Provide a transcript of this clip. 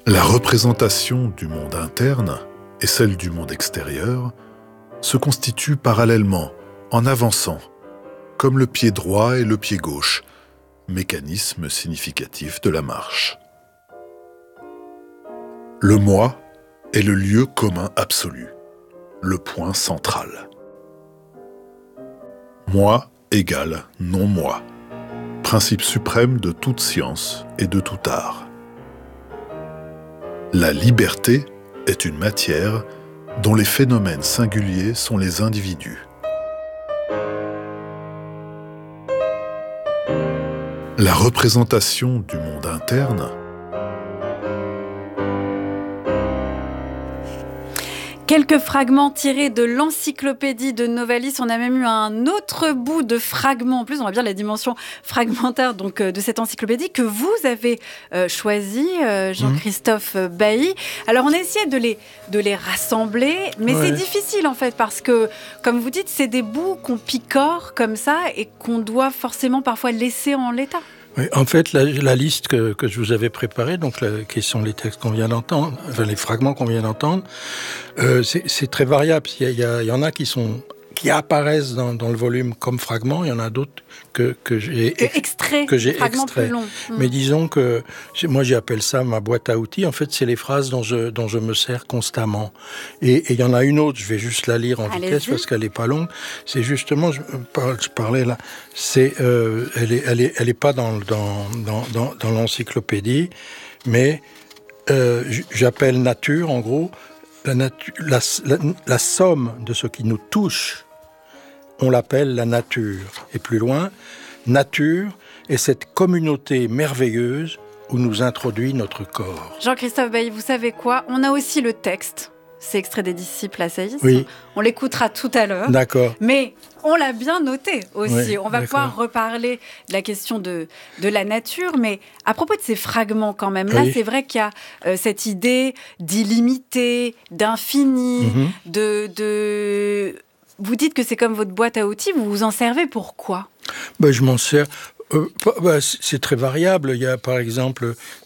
La représentation du monde interne et celle du monde extérieur se constituent parallèlement, en avançant, comme le pied droit et le pied gauche, mécanisme significatif de la marche. Le moi est le lieu commun absolu, le point central. Moi égale non-moi, principe suprême de toute science et de tout art. La liberté est une matière dont les phénomènes singuliers sont les individus. La représentation du monde interne. Quelques fragments tirés de l'encyclopédie de Novalis. On a même eu un autre bout de fragment. En plus, on voit bien la dimension fragmentaire de cette encyclopédie que vous avez choisi, Jean-Christophe Bailly. Alors, on a essayé de les rassembler, mais c'est difficile en fait parce que, comme vous dites, c'est des bouts qu'on picore comme ça et qu'on doit forcément parfois laisser en l'état. Oui, en fait, la liste que je vous avais préparée, donc qui sont les textes qu'on vient d'entendre, enfin les fragments qu'on vient d'entendre, c'est très variable. Il y en a qui apparaissent dans le volume comme fragments, il y en a d'autres que j'ai extraits. Mais disons que moi j'appelle ça ma boîte à outils. En fait, c'est les phrases dont je me sers constamment. Et il y en a une autre, je vais juste la lire en vitesse parce qu'elle est pas longue. C'est justement, je parlais là, elle est pas dans l'encyclopédie, mais j'appelle nature en gros la somme de ce qui nous touche. On l'appelle la nature. Et plus loin, nature est cette communauté merveilleuse où nous introduit notre corps. Jean-Christophe Bailly, vous savez quoi ? On a aussi le texte. C'est extrait des Disciples assaillis. Oui. On l'écoutera tout à l'heure. D'accord. Mais on l'a bien noté aussi. Oui, on va pouvoir reparler de la question de la nature. Mais à propos de ces fragments quand même, là, c'est vrai qu'il y a cette idée d'illimité, d'infini, Vous dites que c'est comme votre boîte à outils. Vous vous en servez pour quoi ? Je m'en sers... c'est très variable. Il y a par exemple